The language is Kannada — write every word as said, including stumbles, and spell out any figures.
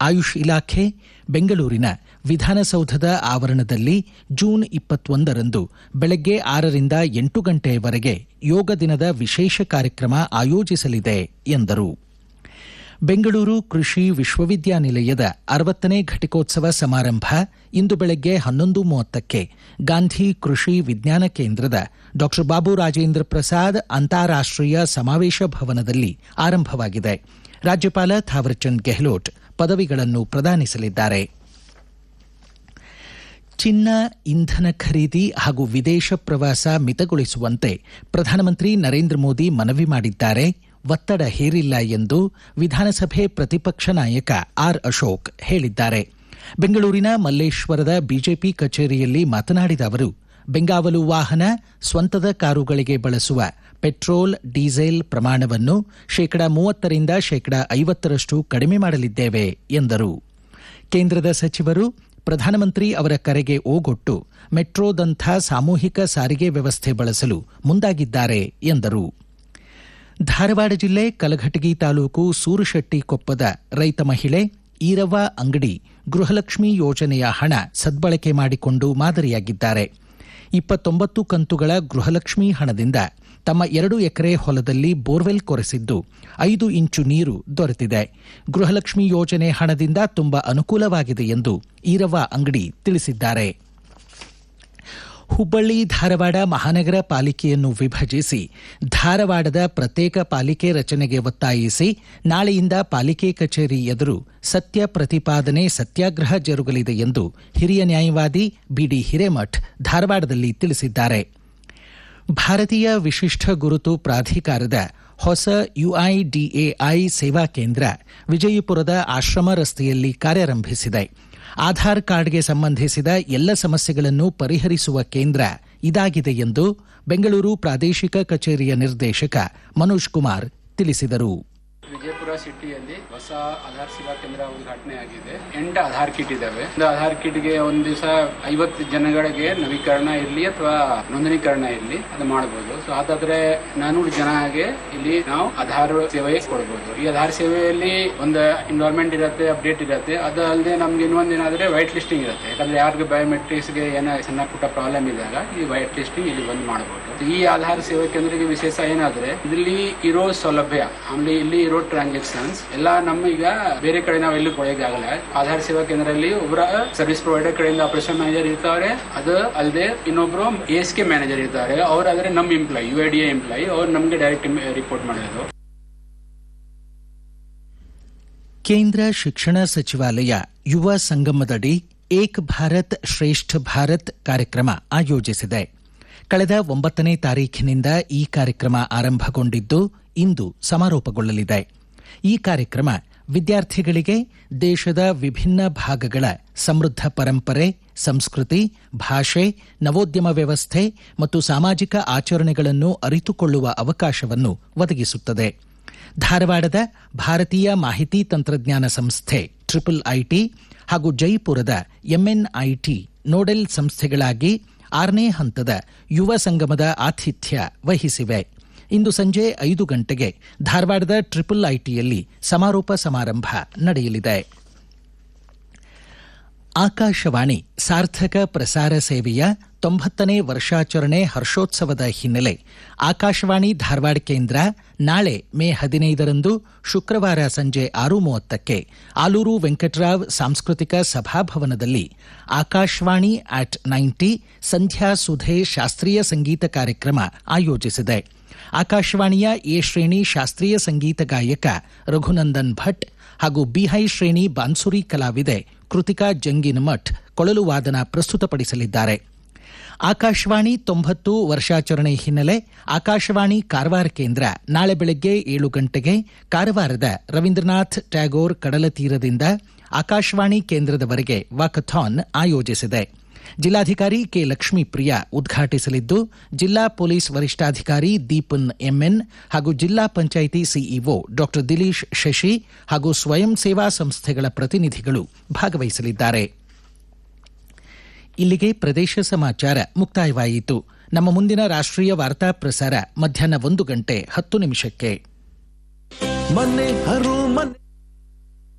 ಆಯುಷ್ ಇಲಾಖೆ ಬೆಂಗಳೂರಿನ ವಿಧಾನಸೌಧದ ಆವರಣದಲ್ಲಿ ಜೂನ್ ಇಪ್ಪತ್ತೊಂದರಂದು ಬೆಳಗ್ಗೆ ಆರರಿಂದ ಎಂಟು ಗಂಟೆಯವರೆಗೆ ಯೋಗ ದಿನದ ವಿಶೇಷ ಕಾರ್ಯಕ್ರಮ ಆಯೋಜಿಸಲಿದೆ ಎಂದರು. ಬೆಂಗಳೂರು ಕೃಷಿ ವಿಶ್ವವಿದ್ಯಾನಿಲಯದ ಅರವತ್ತನೇ ಘಟಿಕೋತ್ಸವ ಸಮಾರಂಭ ಇಂದು ಬೆಳಗ್ಗೆ ಹನ್ನೊಂದು ಮೂವತ್ತಕ್ಕೆ ಗಾಂಧಿ ಕೃಷಿ ವಿಜ್ಞಾನ ಕೇಂದ್ರದ ಡಾ ಬಾಬು ರಾಜೇಂದ್ರ ಪ್ರಸಾದ್ ಅಂತಾರಾಷ್ಟೀಯ ಸಮಾವೇಶ ಭವನದಲ್ಲಿ ಆರಂಭವಾಗಿದೆ. ರಾಜ್ಯಪಾಲ ಥಾವರ್ಚಂದ್ ಗೆಹ್ಲೋಟ್ ಪದವಿಗಳನ್ನು ಪ್ರದಾನಿಸಲಿದ್ದಾರೆ. ಚಿನ್ನ, ಇಂಧನ ಖರೀದಿ ಹಾಗೂ ವಿದೇಶ ಪ್ರವಾಸ ಮಿತಗೊಳಿಸುವಂತೆ ಪ್ರಧಾನಮಂತ್ರಿ ನರೇಂದ್ರ ಮೋದಿ ಮನವಿ ಮಾಡಿದ್ದಾರೆ. ಒತ್ತಡ ಹೇರಿಲ್ಲ ಎಂದು ವಿಧಾನಸಭೆ ಪ್ರತಿಪಕ್ಷ ನಾಯಕ ಆರ್ ಅಶೋಕ್ ಹೇಳಿದ್ದಾರೆ. ಬೆಂಗಳೂರಿನ ಮಲ್ಲೇಶ್ವರದ ಬಿಜೆಪಿ ಕಚೇರಿಯಲ್ಲಿ ಮಾತನಾಡಿದ ಅವರು, ಬೆಂಗಾವಲು ವಾಹನ, ಸ್ವಂತದ ಕಾರುಗಳಿಗೆ ಬಳಸುವ ಪೆಟ್ರೋಲ್, ಡೀಸೆಲ್ ಪ್ರಮಾಣವನ್ನು ಶೇಕಡಾ ಮೂವತ್ತರಿಂದ ಶೇಕಡಾ ಐವತ್ತರಷ್ಟು ಕಡಿಮೆ ಮಾಡಲಿದ್ದೇವೆ ಎಂದರು. ಕೇಂದ್ರದ ಸಚಿವರು ಪ್ರಧಾನಮಂತ್ರಿ ಅವರ ಕರೆಗೆ ಓಗೊಟ್ಟು ಮೆಟ್ರೋದಂಥ ಸಾಮೂಹಿಕ ಸಾರಿಗೆ ವ್ಯವಸ್ಥೆ ಬಳಸಲು ಮುಂದಾಗಿದ್ದಾರೆ ಎಂದರು. ಧಾರವಾಡ ಜಿಲ್ಲೆ ಕಲಘಟಗಿ ತಾಲೂಕು ಸೂರಶೆಟ್ಟಿಕೊಪ್ಪದ ರೈತ ಮಹಿಳೆ ಈರವ್ವ ಅಂಗಡಿ ಗೃಹಲಕ್ಷ್ಮಿ ಯೋಜನೆಯ ಹಣ ಸದ್ಬಳಕೆ ಮಾಡಿಕೊಂಡು ಮಾದರಿಯಾಗಿದ್ದಾರೆ. ಇಪ್ಪತ್ತೊಂಬತ್ತು ಕಂತುಗಳ ಗೃಹಲಕ್ಷ್ಮಿ ಹಣದಿಂದ ತಮ್ಮ ಎರಡು ಎಕರೆ ಹೊಲದಲ್ಲಿ ಬೋರ್ವೆಲ್ ಕೊರೆಸಿದ್ದು ಐದು ಇಂಚು ನೀರು ದೊರೆತಿದೆ. ಗೃಹಲಕ್ಷ್ಮಿ ಯೋಜನೆ ಹಣದಿಂದ ತುಂಬಾ ಅನುಕೂಲವಾಗಿದೆ ಎಂದು ಈರವ್ವ ಅಂಗಡಿ ತಿಳಿಸಿದ್ದಾರೆ. ಹುಬ್ಬಳ್ಳಿ ಧಾರವಾಡ ಮಹಾನಗರ ಪಾಲಿಕೆಯನ್ನು ವಿಭಜಿಸಿ ಧಾರವಾಡದ ಪ್ರತ್ಯೇಕ ಪಾಲಿಕೆ ರಚನೆಗೆ ಒತ್ತಾಯಿಸಿ ನಾಳೆಯಿಂದ ಪಾಲಿಕೆ ಕಚೇರಿ ಎದುರು ಸತ್ಯ ಪ್ರತಿಪಾದನೆ ಸತ್ಯಾಗ್ರಹ ಜರುಗಲಿದೆ ಎಂದು ಹಿರಿಯ ನ್ಯಾಯವಾದಿ ಬಿಡಿ ಹಿರೇಮಠ್ ಧಾರವಾಡದಲ್ಲಿ ತಿಳಿಸಿದ್ದಾರೆ. ಭಾರತೀಯ ವಿಶಿಷ್ಟ ಗುರುತು ಪ್ರಾಧಿಕಾರದ ಹೊಸ ಯುಐಡಿಎಐ ಸೇವಾ ಕೇಂದ್ರ ವಿಜಯಪುರದ ಆಶ್ರಮ ರಸ್ತೆಯಲ್ಲಿ ಕಾರ್ಯಾರಂಭಿಸಿದೆ. ಆಧಾರ್ ಕಾರ್ಡ್ಗೆ ಸಂಬಂಧಿಸಿದ ಎಲ್ಲ ಸಮಸ್ಯೆಗಳನ್ನು ಪರಿಹರಿಸುವ ಕೇಂದ್ರ ಇದಾಗಿದೆ ಎಂದು ಬೆಂಗಳೂರು ಪ್ರಾದೇಶಿಕ ಕಚೇರಿಯ ನಿರ್ದೇಶಕ ಮನೋಜ್ ಕುಮಾರ್ ತಿಳಿಸಿದರು. ವಿಜಯಪುರ ಸಿಟಿಯಲ್ಲಿ ಹೊಸ ಆಧಾರ್ ಸೇವಾ ಕೇಂದ್ರ ಉದ್ಘಾಟನೆ ಆಗಿದೆ. ಎಂಟು ಆಧಾರ್ ಕಿಟ್ ಇದಾವೆ. ಒಂದು ಆಧಾರ್ ಕಿಟ್ಗೆ ಒಂದ್ ದಿವಸ ಐವತ್ತು ಜನಗಳಿಗೆ ನವೀಕರಣ ಇರಲಿ ಅಥವಾ ನೋಂದಣೀಕರಣ ಇರಲಿ ಅದು ಮಾಡಬಹುದು. ಸೊ ಅದಾದ್ರೆ ನಾನೂರು ಜನಗೆ ಇಲ್ಲಿ ನಾವು ಆಧಾರ್ ಸೇವೆ ಕೊಡಬಹುದು. ಈ ಆಧಾರ್ ಸೇವೆಯಲ್ಲಿ ಒಂದು ಇನ್ವಾಲ್ವ್ಮೆಂಟ್ ಇರುತ್ತೆ, ಅಪ್ಡೇಟ್ ಇರುತ್ತೆ. ಅದು ಅಲ್ಲದೆ ನಮ್ಗೆ ಇನ್ನೊಂದ್ ಏನಾದ್ರೆ ವೈಟ್ ಲಿಸ್ಟಿಂಗ್ ಇರುತ್ತೆ. ಯಾಕಂದ್ರೆ ಯಾರಿಗೆ ಬಯೋಮೆಟ್ರಿಕ್ಸ್ ಗೆ ಏನೋ ಸಣ್ಣ ಪುಟ್ಟ ಪ್ರಾಬ್ಲಮ್ ಇದ್ದಾಗ ಈ ವೈಟ್ ಲಿಸ್ಟಿಂಗ್ ಇಲ್ಲಿ ಬಂದ್ ಮಾಡಬಹುದು. ಈ ಆಧಾರ್ ಸೇವಾ ಕೇಂದ್ರಕ್ಕೆ ವಿಶೇಷ ಏನಾದ್ರೆ ಇದರಲ್ಲಿ ಇರೋ ಸೌಲಭ್ಯ ಆಮೇಲೆ ಇಲ್ಲಿ ಇರೋ ಟ್ರಾನ್ಸಾಕ್ಷನ್ಸ್ ಎಲ್ಲ ನಮ್ಮ ಈಗ ಬೇರೆ ಕಡೆ ನಾವು ಎಲ್ಲಿ ಕೊಡೋಕ್ಕಾಗಲ್ಲ. ಆಧಾರ್ ಸೇವಾ ಕೇಂದ್ರದಲ್ಲಿ ಒಬ್ಬರ ಸರ್ವಿಸ್ ಪ್ರೊವೈಡರ್ ಕಡೆಯಿಂದ ಆಪರೇಷನ್ ಮ್ಯಾನೇಜರ್ ಇರ್ತಾರೆ. ಅದು ಅಲ್ಲದೆ ಇನ್ನೊಬ್ರು ಎಸ್ ಕೆ ಮ್ಯಾನೇಜರ್ ಇರ್ತಾರೆ. ಅವ್ರಾದ್ರೆ ನಮ್ಮ employee you I D A employee ಅವ್ರು ನಮ್ಗೆ ಡೈರೆಕ್ಟ್ ರಿಪೋರ್ಟ್ ಮಾಡೋದು. ಕೇಂದ್ರ ಶಿಕ್ಷಣ ಸಚಿವಾಲಯ ಯುವ ಸಂಗಮದಡಿ ಏಕ್ ಭಾರತ್ ಶ್ರೇಷ್ಠ ಭಾರತ್ ಕಾರ್ಯಕ್ರಮ ಆಯೋಜಿಸಿದೆ. ಕಳೆದ ಒಂಬತ್ತನೇ ತಾರೀಖಿನಿಂದ ಈ ಕಾರ್ಯಕ್ರಮ ಆರಂಭಗೊಂಡಿದ್ದು ಇಂದು ಸಮಾರೋಪಗೊಳ್ಳಲಿದೆ. ಈ ಕಾರ್ಯಕ್ರಮ ವಿದ್ಯಾರ್ಥಿಗಳಿಗೆ ದೇಶದ ವಿಭಿನ್ನ ಭಾಗಗಳ ಸಮೃದ್ಧ ಪರಂಪರೆ, ಸಂಸ್ಕೃತಿ, ಭಾಷೆ, ನವೋದ್ಯಮ ವ್ಯವಸ್ಥೆ ಮತ್ತು ಸಾಮಾಜಿಕ ಆಚರಣೆಗಳನ್ನು ಅರಿತುಕೊಳ್ಳುವ ಅವಕಾಶವನ್ನು ಒದಗಿಸುತ್ತದೆ. ಧಾರವಾಡದ ಭಾರತೀಯ ಮಾಹಿತಿ ತಂತ್ರಜ್ಞಾನ ಸಂಸ್ಥೆ ಟ್ರಿಪಲ್ ಐಟಿ ಹಾಗೂ ಜೈಪುರದ ಎಂಎನ್ಐಟಿ ನೋಡೆಲ್ ಸಂಸ್ಥೆಗಳಾಗಿ ಆರನೇ ಹಂತದ ಯುವ ಸಂಗಮದ ಆತಿಥ್ಯ ವಹಿಸಿವೆ. ಇಂದು ಸಂಜೆ ಐದು ಗಂಟೆಗೆ ಧಾರವಾಡದ ಟ್ರಿಪಲ್ ಐಟಿಯಲ್ಲಿ ಸಮಾರೋಪ ಸಮಾರಂಭ ನಡೆಯಲಿದೆ. ಆಕಾಶವಾಣಿ ಸಾರ್ಥಕ ಪ್ರಸಾರ ಸೇವೆಯ ತೊಂಬತ್ತನೇ ವರ್ಷಾಚರಣೆ ಹರ್ಷೋತ್ಸವದ ಹಿನ್ನೆಲೆ ಆಕಾಶವಾಣಿ ಧಾರವಾಡ ಕೇಂದ್ರ ನಾಳೆ ಮೇ ಹದಿನೈದರಂದು ಶುಕ್ರವಾರ ಸಂಜೆ ಆರು ಮೂವತ್ತಕ್ಕೆ ಆಲೂರು ವೆಂಕಟರಾವ್ ಸಾಂಸ್ಕೃತಿಕ ಸಭಾಭವನದಲ್ಲಿ ಆಕಾಶವಾಣಿ ಆಟ್ ನೈಂಟಿ ಸಂಧ್ಯಾ ಸುಧೆ ಶಾಸ್ತ್ರೀಯ ಸಂಗೀತ ಕಾರ್ಯಕ್ರಮ ಆಯೋಜಿಸಿದೆ. ಆಕಾಶವಾಣಿಯ ಎ ಶ್ರೇಣಿ ಶಾಸ್ತ್ರೀಯ ಸಂಗೀತ ಗಾಯಕ ರಘುನಂದನ್ ಭಟ್ ಹಾಗೂ ಬಿಹೈ ಶ್ರೇಣಿ ಬಾನ್ಸುರಿ ಕಲಾವಿದೆ ಕೃತಿಕಾ ಜಂಗಿನಮಠ್ ಕೊಳಲು ವಾದನ ಪ್ರಸ್ತುತಪಡಿಸಲಿದ್ದಾರೆ. ಆಕಾಶವಾಣಿ ತೊಂಬತ್ತು ವರ್ಷಾಚರಣೆ ಹಿನ್ನೆಲೆ ಆಕಾಶವಾಣಿ ಕಾರವಾರ ಕೇಂದ್ರ ನಾಳೆ ಬೆಳಗ್ಗೆ ಏಳು ಗಂಟೆಗೆ ಕಾರವಾರದ ರವೀಂದ್ರನಾಥ್ ಟ್ಯಾಗೋರ್ ಕಡಲ ತೀರದಿಂದ ಆಕಾಶವಾಣಿ ಕೇಂದ್ರದವರೆಗೆ ವಾಕಥಾನ್ ಆಯೋಜಿಸಿದೆ. ಜಿಲ್ಲಾಧಿಕಾರಿ ಕೆ ಲಕ್ಷ್ಮೀಪ್ರಿಯಾ ಉದ್ಘಾಟಿಸಲಿದ್ದು, ಜಿಲ್ಲಾ ಪೊಲೀಸ್ ವರಿಷ್ಠಾಧಿಕಾರಿ ದೀಪನ್ ಎಂಎನ್ ಹಾಗೂ ಜಿಲ್ಲಾ ಪಂಚಾಯಿತಿ ಸಿಇಒ ಡಾ ದಿಲೀಶ್ ಶಶಿ ಹಾಗೂ ಸ್ವಯಂ ಸೇವಾ ಸಂಸ್ಥೆಗಳ ಪ್ರತಿನಿಧಿಗಳು ಭಾಗವಹಿಸಲಿದ್ದಾರೆ. ಇಲ್ಲಿಗೆ ಪ್ರದೇಶ ಸಮಾಚಾರ ಮುಕ್ತಾಯವಾಯಿತು. ನಮ್ಮ ಮುಂದಿನ ರಾಷ್ಟ್ರೀಯ ವಾರ್ತಾ ಪ್ರಸಾರ ಮಧ್ಯಾಹ್ನ ಒಂದು ಗಂಟೆ ಹತ್ತು ನಿಮಿಷಕ್ಕೆ.